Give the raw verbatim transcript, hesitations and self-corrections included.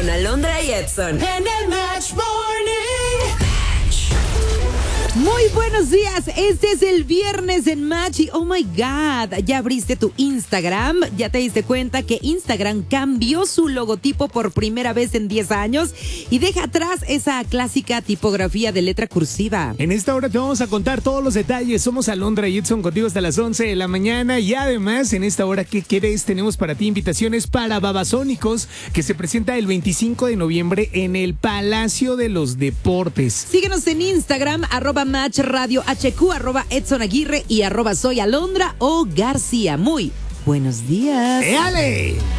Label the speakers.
Speaker 1: con Alondra y Edson.
Speaker 2: En el Match Morning.
Speaker 3: Muy buenos días, este es el viernes en Match y oh my God, ya abriste tu Instagram, ya te diste cuenta que Instagram cambió su logotipo por primera vez en diez años y deja atrás esa clásica tipografía de letra cursiva.
Speaker 4: En esta hora te vamos a contar todos los detalles, somos Alondra y Edson contigo hasta las once de la mañana y además en esta hora ¿qué quieres? Tenemos para ti invitaciones para Babasónicos que se presenta el veinticinco de noviembre en el Palacio de los Deportes.
Speaker 3: Síguenos en Instagram, arroba Match Radio H Q, arroba Edson Aguirre y arroba Soy Alondra o García. Muy buenos días.
Speaker 4: ¡Éale!